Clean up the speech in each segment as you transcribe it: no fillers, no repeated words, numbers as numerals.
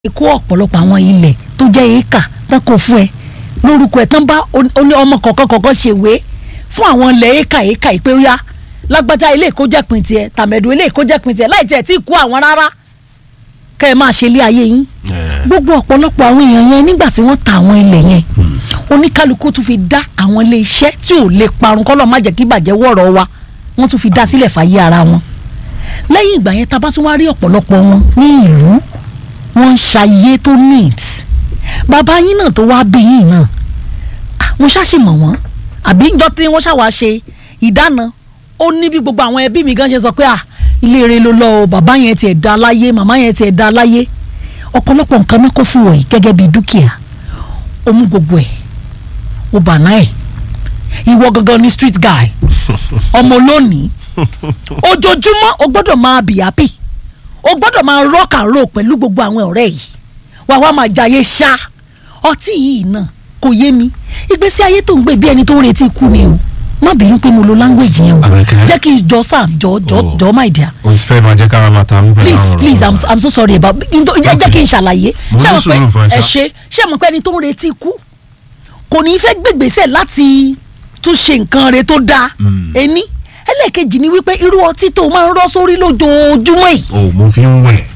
kó ọ̀pọ̀lọpọ̀ àwọn ilẹ̀ tó jẹ́ éékà tán kó fún ẹ lórúkọ ẹ̀ tán bá oní ọmọ kọ̀ọ̀kan ṣèwé fún àwọn ilẹ̀ éékà ìpé ó yá lágbájá ilé ìkó jẹ́ pin tiẹ̀ tàmẹ̀dù ilé ìkó jẹ́ pin tiẹ̀ láì tiẹ̀ tí kú àwọn rárá kẹ́ ẹ máa ṣe ilé ayé yín gbogbo ọ̀pọ̀lọpọ̀ àwọn èèyàn yẹn nígbà tí wọ́n ta àwọn ilẹ̀ yẹn oníkálukú tún fi dá àwọn ilé iṣẹ́ tí ò lè parun kọ́lọ́ má jẹ́ kí bàjẹ́ wọ̀rọ̀ wa wọ́n tún fi dá sílẹ̀ fàyè ara wọn lẹ́yìn ìgbà yẹn tá bá tún wá rí ọ̀pọ̀lọpọ̀ wọn ní ìlú wọ́n ń ṣayé tó neat bàbá yín náà tó wá bí yín náà wọ́n ṣáṣì mọ̀ wọ́n àbí ìjọ tí wọ́n ṣàwá ṣe ìdáná ó ní bí gbogbo àwọn ẹbí mi gan ṣe sọ pé ilé rẹ ló lọ o bàbá yẹn tiẹ̀ dá láyé màmá yẹn tiẹ̀ dá láyé ọ̀pọ̀lọpọ̀ nǹkan náà kó fún wọ̀nyí gẹ́gẹ́ bí dúkìá ó mú gbogbo ẹ̀ ó bàná ẹ̀ ìwọ gangan ni street guy ọmọ lónìí ojoojúmọ́ o gbọ́dọ̀ máa bì happy o gbọ́dọ̀ máa rock and roll pẹ̀lú gbogbo àwọn ọ̀rẹ́ yìí wá máa jayé ṣá ọtí yìí náà kò yé mi ìgbésí ayé tó ń gbé bí ẹni tó ń retí ikú ni o má bínú pé mo lo language yẹn o jẹ́ kí n jọ sáà jọ my dear. o ti fẹ́ máa jẹ́ kára máa ta mú pẹ̀lú àwọn ọ̀rọ̀ please I'm so sorry about jẹ́ kí n ṣàlàyé ṣé mo pé ẹni tó ń retí ikú kò ní fẹ́ gbègbèsẹ̀ láti tún ṣe nǹkan rẹ̀ tó dáa ẹni ẹlẹ́ẹ̀kejì ni wípé irú ọtí tó máa ń rọ́ sórí lójoojúmọ́ yìí. o mo fi ń wẹ̀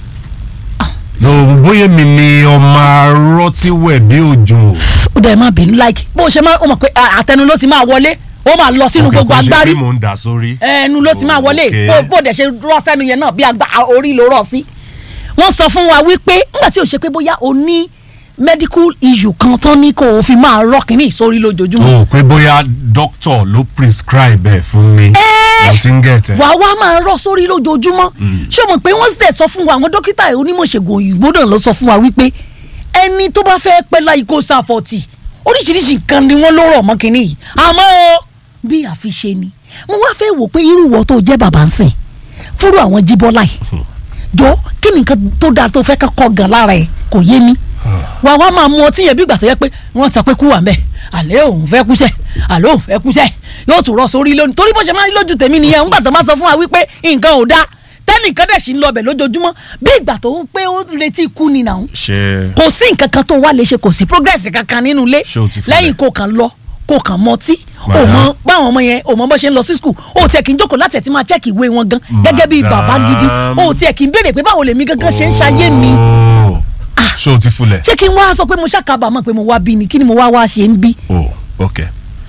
bóyá mi ni ọmọ arọ́tí wẹ̀ bí òjò. ó dẹ̀ máa bínú like bó ṣe máa ó mọ̀ pé àtẹnu ló ti máa wọlé ó máa lọ sínú gbogbo agbárí òkè kò ṣe bí mò ń dà sórí. ẹnu ló ti máa wọlé bó dẹ̀ ṣe rọ́ sẹ́nu yẹn náà bí orí ló rọ̀ sí. wọ́n sọ fún wa wípé nígbà tí ò ṣe pé bóyá o ní medical issue kan tán ní kó o fi máa rọ́ kínní sórí lójoojúmọ́. o pé bóyá doctor ló prescribe ẹ̀ fún mi mo ti ń gẹ̀tẹ̀. wà wá máa rọ́ sórí lójoojúmọ́ ṣé o mọ̀ pé wọ́n sì sọ fún wa àwọn dókítà onímọ̀ ìṣègùn òyìnbó náà ló sọ fún wa wípé ẹni tó bá fẹ́ pẹ́ láyé kó sáfọ̀tì oríṣiríṣi nǹkan ni wọ́n ló rọ̀ mọ́ kínní yìí àmọ́ bí àfiṣe ni mo wá fẹ́ wò pé irú wọ́ tó jẹ́ bàbá ń sìn fúrú àwọn jíbọ́lá yìí jọ kí ni nǹkan tó dáa tó fẹ́ kọ́ gan lára ẹ̀ kò yé mi wà wá máa mu ọtí yẹn bí ìgbà tó yẹ pé wọ́n sọ pé kú wà ń bẹ̀ àlẹ́ òun fẹ́ kúṣẹ́ àlẹ́ òun fẹ́ kúṣẹ́ yóò tún rọ sórí lónìí torí bó ṣe máa ń lójú tèmi nìyẹn ńgbà tó máa sọ fún wa wípé nǹkan ò dáa tẹ́nìkan dẹ̀ sì ń lọ bẹ̀ lójoojúmọ́ bí ìgbà tó pé ó retí ikú ni nàún kò sí nǹkan kan tó wá lè ṣe kò sí progress kankan nínú ilé lẹ́yìn kó kàn lọ kó kàn mọtí òmọ báwọn ọmọ yẹn òmọ bó ṣe ń lọ sí skul ó tiẹ̀ kì í jókòó láti ẹ̀ tí máa check ìwé wọn gan gẹ́gẹ́ bí bàbá gidi ó tiẹ̀ kì í béèrè pé báwo lèmi gangan ṣe ń ṣayé mi. ṣé o ti fulẹ̀. ṣé kí n wá sọ pé mo ṣàkábàámọ̀ pé mo wá bí ni kí ni mo wá ṣe ń bí. oh ok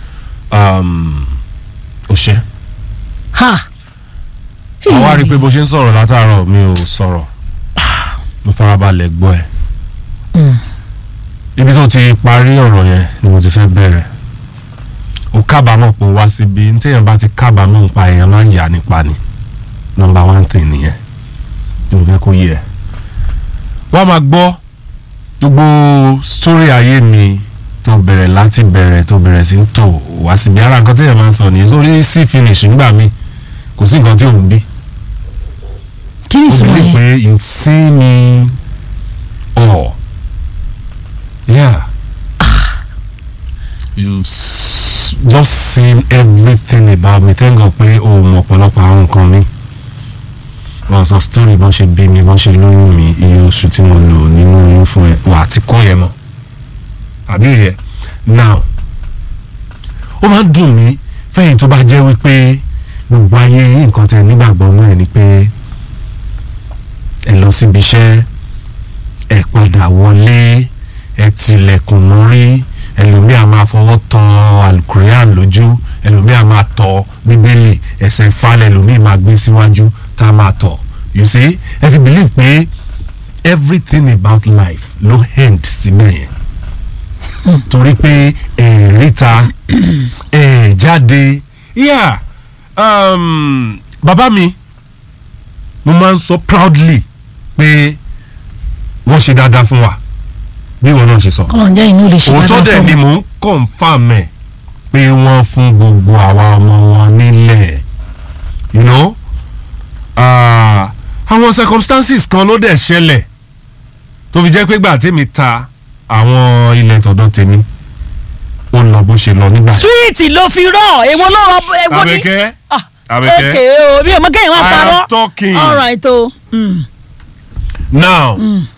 o ṣe. àwọn wá rí i pé bó ṣe ń sọ̀rọ̀ látàárọ̀ mi ò sọ̀rọ̀ mo farabalẹ̀ gbọ́ ẹ̀ ibi tó ti parí ọ̀rọ̀ yẹn ni mo ti fẹ́ bẹ̀rẹ̀ o kábàámọ̀ pé o wá síbi ntẹ̀yìn bá ti kábàámọ̀ nípa èèyàn máa ń yà nípa ni number one thing nìyẹn tí mo fẹ́ kó yẹ wọ́n máa gbọ́ gbogbo story ayé mi tó bẹ̀rẹ̀ láti bẹ̀rẹ̀ tó bẹ̀rẹ̀ sí ń tò wá síbi ara nǹkan tẹ̀yìn máa ń sọ nìyẹn sórí sí finish ńgbà mi kò sí nǹkan tí ò ń bí kí ni ìsúná yẹn o believe pé you've seen me all. Yeah. You've just seen everything about me. Thank God pé o mọ̀ ọ̀pọ̀lọpọ̀ àwọn nǹkan mi. Wọ́n sọ story bọ́n ṣe bí mi bọ́n ṣe lóyún mi iye oṣù tí mo lò nínú oyún fún ẹ wà á ti kọ́ yẹn mọ́. Àbí yẹ now ó máa ń dùn mí fẹ́yìn tó bá jẹ́ wípé gbogbo ayé yìí nǹkan tẹ nígbàgbọ́ mọ́ ẹ ni pé ẹ lọ síbi iṣẹ́ ẹ padà wọlé ẹ tilẹ̀kùn mọ́rí ẹlòmíà máa fọwọ́ tọ alukurian lójú ẹlòmíà máa tọ bíbélì ẹsẹ̀ falẹ̀ ẹlòmíà máa gbé síwájú tá a máa tọ̀ you see ẹ ti believe pé everything about life ló end síbẹ̀ yẹn torí pé ríta jáde yeah bàbá mi mo máa ń sọ proudly pé wọ́n ṣe dáadáa fún wa bí wọn náà ṣe sọ. kọ́lọ̀ ǹjẹ́ inú lè ṣe dáadáa fún mi. òótọ́ dẹ̀ ni mò ń confirm ẹ̀ pé wọ́n fún gbogbo àwa ọmọ wọn nílẹ̀ you know àwọn circumstances kan ló dẹ̀ ṣẹlẹ̀ tó fi jẹ́ pé gbà tèmi ta àwọn ilẹ̀ tọ̀dọ̀ tèmi ó lọ bó ṣe lọ nígbà. street ló fi rọ èwo ló rọ èwo ní. Abẹ́kẹ́ okay o bí ọmọ kẹ́hìn wá parọ́. I am talking. all right o. now